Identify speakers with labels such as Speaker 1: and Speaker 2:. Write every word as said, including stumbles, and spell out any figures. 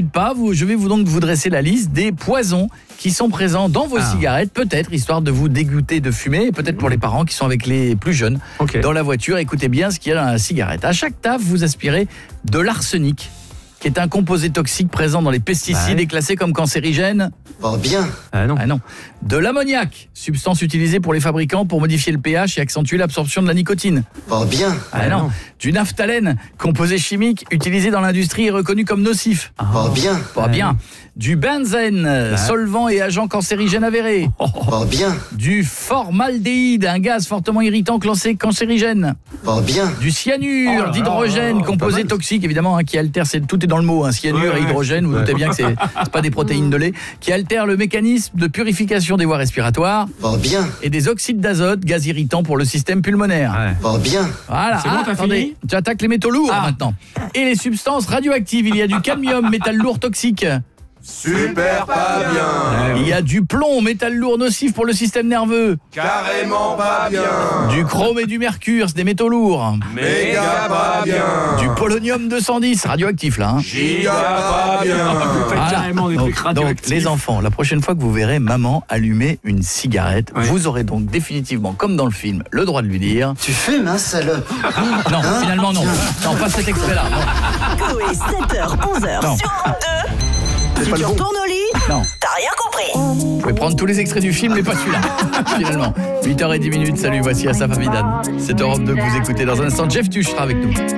Speaker 1: faites pas, vous, je vais vous donc vous dresser la liste des poisons qui sont présents dans vos ah. cigarettes, peut-être, histoire de vous dégoûter de fumer, et peut-être pour les parents qui sont avec les plus jeunes okay. dans la voiture. Écoutez bien ce qu'il y a dans la cigarette. À chaque taf, vous aspirez de l'arsenic, qui est un composé toxique présent dans les pesticides ouais. et classé comme cancérigène.
Speaker 2: Oh bien.
Speaker 1: Ah non. Ah non. De l'ammoniac, substance utilisée pour les fabricants pour modifier le pH et accentuer l'absorption de la nicotine.
Speaker 2: Oh bien.
Speaker 1: Ah, ah non. non. Du naphtalène, composé chimique utilisé dans l'industrie et reconnu comme nocif.
Speaker 2: Oh bien.
Speaker 1: Pas ah, bien. Du benzène, ouais. solvant et agent cancérigène avéré.
Speaker 2: Oh bien.
Speaker 1: Du formaldéhyde, un gaz fortement irritant classé cancérigène.
Speaker 2: Oh bien.
Speaker 1: Du cyanure, oh d'hydrogène, oh, oh, composé toxique évidemment, hein, qui altère, c'est, tout est dans le mot, hein, cyanure ouais, et hydrogène, vous ouais. doutez bien que c'est, c'est pas des protéines de lait, qui altère le mécanisme de purification des voies respiratoires.
Speaker 2: Oh bien.
Speaker 1: Et des oxydes d'azote, gaz irritant pour le système pulmonaire.
Speaker 2: Ouais. Oh bien.
Speaker 1: Voilà.
Speaker 3: C'est bon,
Speaker 1: ah,
Speaker 3: t'as
Speaker 1: attendez,
Speaker 3: fini
Speaker 1: tu attaques les métaux lourds ah. maintenant. Et les substances radioactives, il y a du cadmium, métal lourd toxique.
Speaker 4: Super pas bien.
Speaker 1: Il y a du plomb, métal lourd nocif pour le système nerveux.
Speaker 4: Carrément pas bien.
Speaker 1: Du chrome et du mercure, c'est des métaux lourds.
Speaker 4: Méga pas bien.
Speaker 1: Du polonium deux cent dix, radioactif là. Hein.
Speaker 4: Giga pas bien.
Speaker 3: Voilà. Carrément des
Speaker 1: donc,
Speaker 3: trucs radioactifs.
Speaker 1: donc les enfants, la prochaine fois que vous verrez maman allumer une cigarette, ouais. vous aurez donc définitivement, comme dans le film, le droit de lui dire.
Speaker 2: Tu fumes, hein, salope.
Speaker 1: Non, hein finalement non. Non, pas cet extrait-là.
Speaker 5: Coé, sept heures, onze heures
Speaker 1: non.
Speaker 5: sur Europe deux. Si tu retournes au lit,
Speaker 1: non.
Speaker 5: t'as rien compris.
Speaker 1: Vous pouvez prendre tous les extraits du film, mais pas celui-là, finalement. huit heures dix minutes, salut, voici Asaf Avidan. C'est Europe deux que vous écoutez. Dans un instant, Jeff Tuch sera avec nous.